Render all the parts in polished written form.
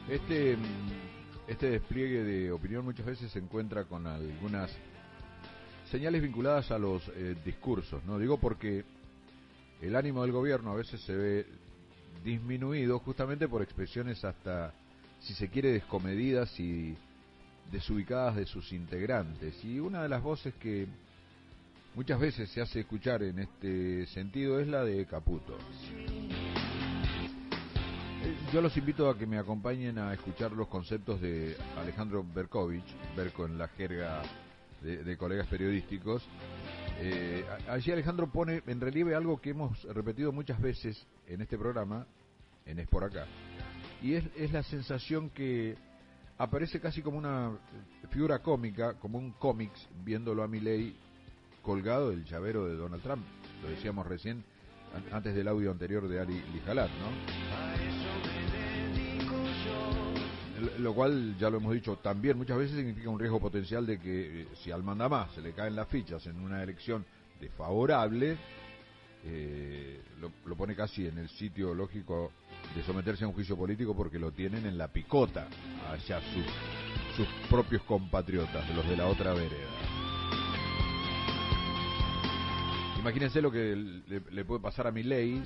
Este, este despliegue de opinión muchas veces se encuentra con algunas señales vinculadas a los discursos, ¿no? Digo porque el ánimo del gobierno a veces se ve disminuido justamente por expresiones hasta, si se quiere, descomedidas y desubicadas de sus integrantes. Y una de las voces que muchas veces se hace escuchar en este sentido es la de Caputo. Yo los invito a que me acompañen a escuchar los conceptos de Alejandro Berkovich, Berko en la jerga de colegas periodísticos. Allí Alejandro pone en relieve algo que hemos repetido muchas veces en este programa, en Es por Acá, y es la sensación que aparece casi como una figura cómica, como un cómics, viéndolo a Milei colgado del llavero de Donald Trump. Lo decíamos recién, antes del audio anterior de Ali Lijalat, ¿no? Lo cual, ya lo hemos dicho también muchas veces, significa un riesgo potencial de que si al mandamás se le caen las fichas en una elección desfavorable, lo pone casi en el sitio lógico de someterse a un juicio político, porque lo tienen en la picota hacia sus propios compatriotas, los de la otra vereda. Imagínense lo que le puede pasar a Milei,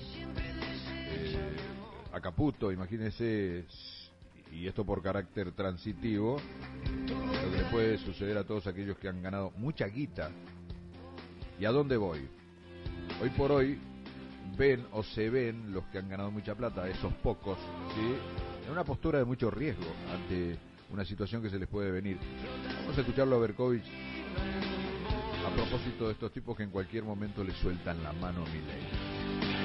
a Caputo, imagínense, y esto por carácter transitivo, lo que le puede suceder a todos aquellos que han ganado mucha guita. ¿Y a dónde voy? Hoy por hoy ven o se ven los que han ganado mucha plata, esos pocos, ¿sí?, en una postura de mucho riesgo ante una situación que se les puede venir. Vamos a escucharlo a Berkovich a propósito de estos tipos que en cualquier momento le sueltan la mano a Milei.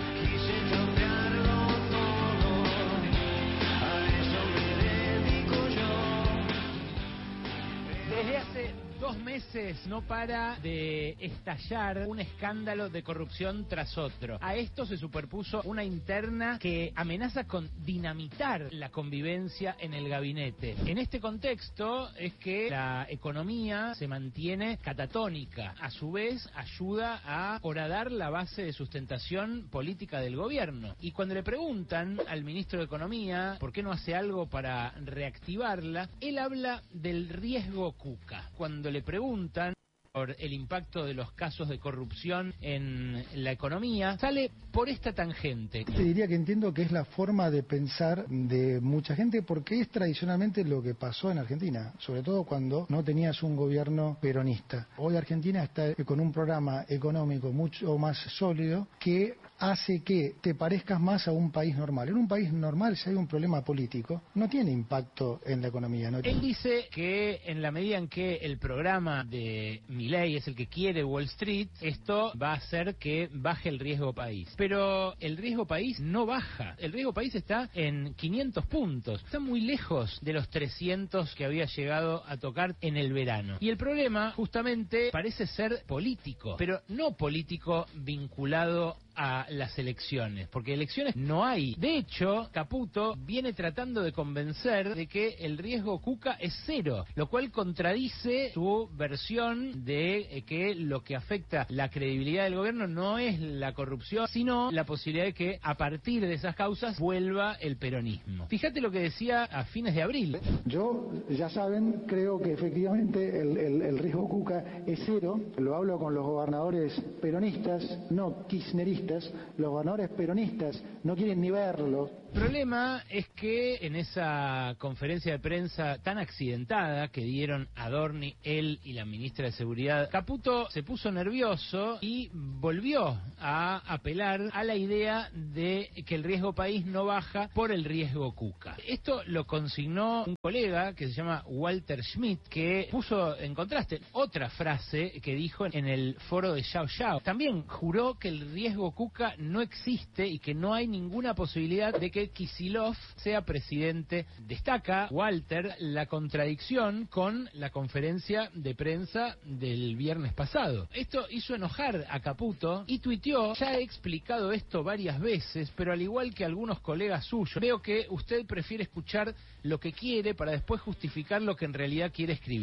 Desde hace 2 meses no para de estallar un escándalo de corrupción tras otro. A esto se superpuso una interna que amenaza con dinamitar la convivencia en el gabinete. En este contexto es que la economía se mantiene catatónica. A su vez, ayuda a horadar la base de sustentación política del gobierno. Y cuando le preguntan al ministro de Economía por qué no hace algo para reactivarla, él habla del riesgo Cuca. Cuando le preguntan por el impacto de los casos de corrupción en la economía, sale por esta tangente. Te diría que entiendo que es la forma de pensar de mucha gente, porque es tradicionalmente lo que pasó en Argentina, sobre todo cuando no tenías un gobierno peronista. Hoy Argentina está con un programa económico mucho más sólido que hace que te parezcas más a un país normal. En un país normal, si hay un problema político, no tiene impacto en la economía. ¿No? Él dice que en la medida en que el programa de Milei es el que quiere Wall Street, esto va a hacer que baje el riesgo país. Pero el riesgo país no baja. El riesgo país está en 500 puntos. Está muy lejos de los 300 que había llegado a tocar en el verano. Y el problema, justamente, parece ser político, pero no político vinculado a las elecciones, porque elecciones no hay. De hecho, Caputo viene tratando de convencer de que el riesgo Cuca es cero, lo cual contradice su versión de que lo que afecta la credibilidad del gobierno no es la corrupción, sino la posibilidad de que a partir de esas causas vuelva el peronismo. Fíjate lo que decía a fines de abril. Yo, ya saben, creo que efectivamente el riesgo Cuca es cero. Lo hablo con los gobernadores peronistas, no kirchneristas. Los gobernadores peronistas no quieren ni verlo. El problema es que en esa conferencia de prensa tan accidentada que dieron Adorni, él y la ministra de Seguridad, Caputo se puso nervioso y volvió a apelar a la idea de que el riesgo país no baja por el riesgo Cuca. Esto lo consignó un colega que se llama Walter Schmidt, que puso en contraste otra frase que dijo en el foro de Yao Yao. También juró que el riesgo Cuca no existe y que no hay ninguna posibilidad de que Kicillof sea presidente. Destaca Walter la contradicción con la conferencia de prensa del viernes pasado. Esto hizo enojar a Caputo y tuiteó: ya he explicado esto varias veces, pero al igual que algunos colegas suyos, veo que usted prefiere escuchar lo que quiere para después justificar lo que en realidad quiere escribir.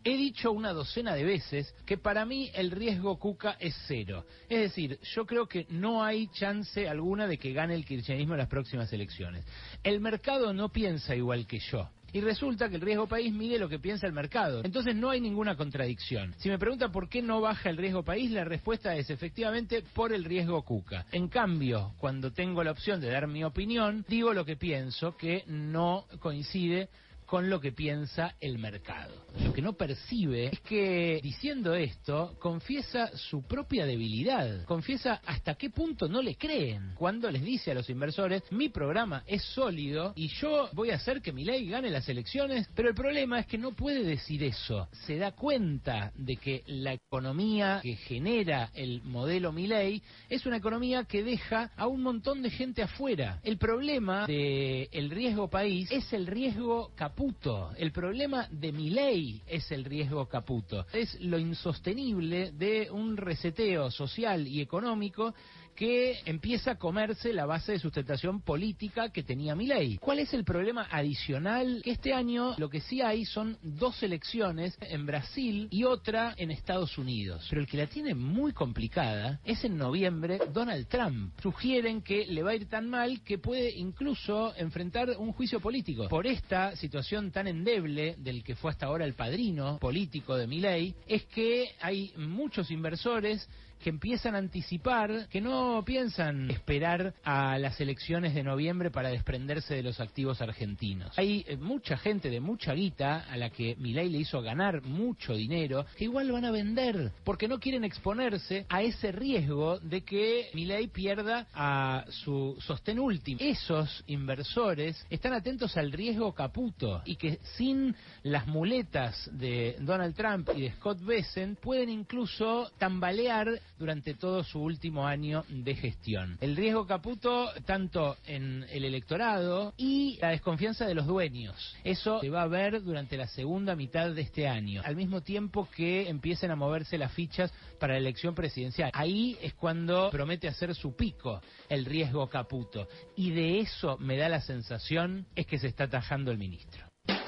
He dicho una docena de veces que para mí el riesgo Cuca es cero. Es decir, yo creo que no hay chance alguna de que gane el kirchnerismo en las próximas elecciones. El mercado no piensa igual que yo. Y resulta que el riesgo país mide lo que piensa el mercado. Entonces no hay ninguna contradicción. Si me pregunta por qué no baja el riesgo país, la respuesta es efectivamente por el riesgo Cuca. En cambio, cuando tengo la opción de dar mi opinión, digo lo que pienso, que no coincide con lo que piensa el mercado. Lo que no percibe es que, diciendo esto, confiesa su propia debilidad, confiesa hasta qué punto no le creen, cuando les dice a los inversores, mi programa es sólido y yo voy a hacer que Milei gane las elecciones, pero el problema es que no puede decir eso. Se da cuenta de que la economía que genera el modelo Milei es una economía que deja a un montón de gente afuera. El problema del riesgo país es el riesgo Caputo. El problema de Milei es el riesgo Caputo. Es lo insostenible de un reseteo social y económico que empieza a comerse la base de sustentación política que tenía Milei. ¿Cuál es el problema adicional? Que este año lo que sí hay son 2 elecciones en Brasil y otra en Estados Unidos. Pero el que la tiene muy complicada es en noviembre Donald Trump. Sugieren que le va a ir tan mal que puede incluso enfrentar un juicio político. Por esta situación tan endeble del que fue hasta ahora el padrino político de Milei, es que hay muchos inversores que empiezan a anticipar, que no piensan esperar a las elecciones de noviembre para desprenderse de los activos argentinos. Hay mucha gente de mucha guita a la que Milei le hizo ganar mucho dinero, que igual van a vender, porque no quieren exponerse a ese riesgo de que Milei pierda a su sostén último. Esos inversores están atentos al riesgo Caputo y que sin las muletas de Donald Trump y de Scott Bessent pueden incluso tambalear durante todo su último año de gestión. El riesgo Caputo tanto en el electorado y la desconfianza de los dueños. Eso se va a ver durante la segunda mitad de este año, al mismo tiempo que empiecen a moverse las fichas para la elección presidencial. Ahí es cuando promete hacer su pico el riesgo Caputo. Y de eso me da la sensación es que se está atajando el ministro.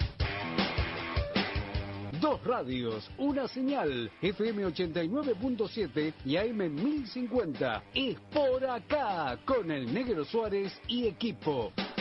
2 radios, una señal, FM 89.7 y AM 1050. Es por acá, con el Negro Suárez y equipo.